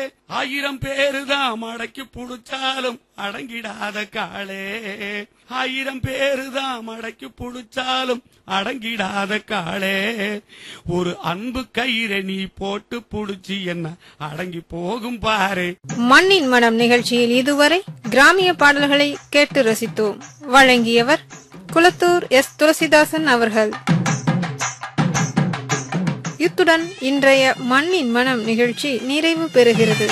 1000 பேருதான் மடக்கி புடிச்சாலும் அடங்கிடாத காளே 1000 பேருதான் மடக்கி புடிச்சாலும் அடங்கிடாத காளே ஒரு அன்பு கயிறை நீ போட்டு புடிச்சு என்ன அடங்கி போகும் பாரு. மண்ணின் மனம் நிகழ்ச்சியில் இதுவரை கிராமிய பாடல்களை கேட்டு ரசித்தோம். வழங்கியவர் குளத்தூர் எஸ். துளசிதாசன் அவர்கள். இத்துடன் இன்றைய மண்ணின் மனம் நிகழ்ச்சி நிறைவு பெறுகிறது.